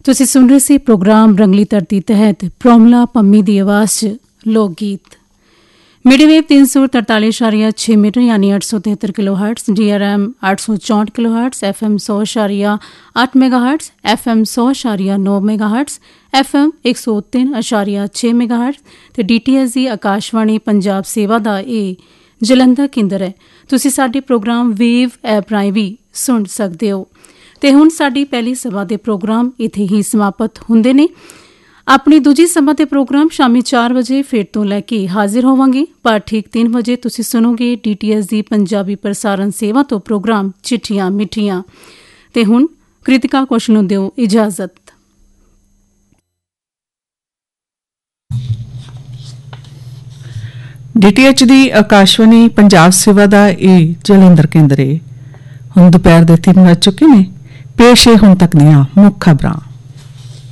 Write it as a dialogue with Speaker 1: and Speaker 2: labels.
Speaker 1: ਤੁਸੀਂ ਸੁਣ ਰਹੇ ਸੀ ਪ੍ਰੋਗਰਾਮ ਰੰਗਲੀ ਧਰਤੀ ਤਹਿਤ ਪ੍ਰੋਮਲਾ ਪੰਮੀ ਦੀ ਆਵਾਜ਼ 'ਚ ਲੋਕ ਗੀਤ। ਮੀਡੀਅਮ ਵੇਵ 343.6 ਮੀਟਰ यानी 873 kilo hertz, GRM 864 kilo hertz, FM 100.8 mega hertz, FM 100.9 mega hertz, FM 103.6 mega hertz ਤੇ DTS ਦੀ ਆਕਾਸ਼ਵਾਣੀ ਪੰਜਾਬ ਸੇਵਾ ਦਾ ਇਹ ਜਲੰਧਰ ਕੇਂਦਰ ਹੈ। ਤੁਸੀਂ ਸਾਡੇ ਪ੍ਰੋਗਰਾਮ ਵੇਵ ਐਪ ਰਾਹੀਂ ਵੀ ਸੁਣ ਸਕਦੇ ਹੋ। ਤੇ ਹੁਣ ਸਾਡੀ ਪਹਿਲੀ ਸਭਾ ਦੇ ਪ੍ਰੋਗਰਾਮ ਇੱਥੇ ਹੀ ਸਮਾਪਤ ਹੁੰਦੇ ਨੇ। ਆਪਣੀ ਦੂਜੀ ਸਭਾ ਦੇ ਪ੍ਰੋਗਰਾਮ ਸ਼ਾਮੀ 4 ਵਜੇ ਫਿਰ ਤੋਂ ਲੈ ਕੇ ਹਾਜ਼ਰ ਹੋਵਾਂਗੇ, ਪਰ ਠੀਕ 3 ਵਜੇ ਤੁਸੀਂ ਸੁਣੋਗੇ DTS ਦੀ ਪੰਜਾਬੀ ਪ੍ਰਸਾਰਣ ਸੇਵਾ ਤੋਂ ਪ੍ਰੋਗਰਾਮ ਚਿੱਠੀਆਂ ਮਿੱਠੀਆਂ। ਤੇ ਹੁਣ ਕ੍ਰਿਤਿਕਾ ਕੌਸ਼ਲ ਨੂੰ ਦਿਓ ਇਜਾਜ਼ਤ।
Speaker 2: DTH ਦੀ ਆਕਾਸ਼ਵਾਣੀ ਪੰਜਾਬ ਸੇਵਾ ਦਾ ਇਹ ਜਲੰਧਰ ਕੇਂਦਰ ਹੈ। ਹੁਣ ਦੁਪਹਿਰ ਦੇ 3 ਵੱਜ ਚੁੱਕੇ ਨੇ। ਪੇਸ਼ ਹੈ ਹੁਣ ਤੱਕ ਦੀਆਂ ਮੁੱਖ ਖਬਰਾਂ।